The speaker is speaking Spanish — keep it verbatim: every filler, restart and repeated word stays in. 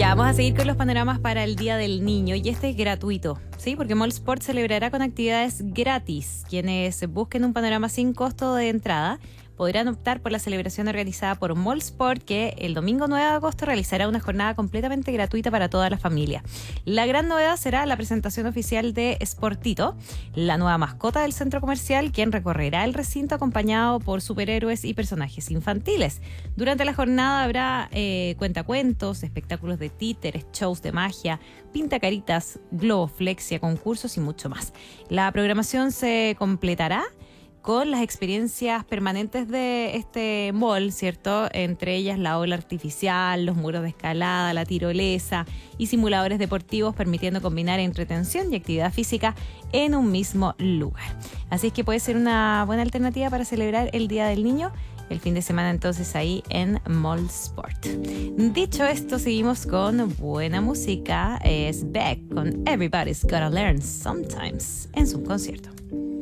Ya, vamos a seguir con los panoramas para el Día del Niño y este es gratuito, ¿sí? Porque Mall Sport celebrará con actividades gratis. Quienes busquen un panorama sin costo de entrada podrán optar por la celebración organizada por Mall Sport, que el domingo nueve de agosto realizará una jornada completamente gratuita para toda la familia. La gran novedad será la presentación oficial de Sportito, la nueva mascota del centro comercial, quien recorrerá el recinto acompañado por superhéroes y personajes infantiles. Durante la jornada habrá eh, cuentacuentos, espectáculos de títeres, shows de magia, pintacaritas, globoflexia, concursos y mucho más. La programación se completará con las experiencias permanentes de este mall, ¿cierto? Entre ellas la ola artificial, los muros de escalada, la tirolesa y simuladores deportivos, permitiendo combinar entretención y actividad física en un mismo lugar. Así es que puede ser una buena alternativa para celebrar el Día del Niño el fin de semana, entonces ahí en Mall Sport. Dicho esto, seguimos con buena música. Es Beck con Everybody's Gotta Learn Sometimes en su concierto.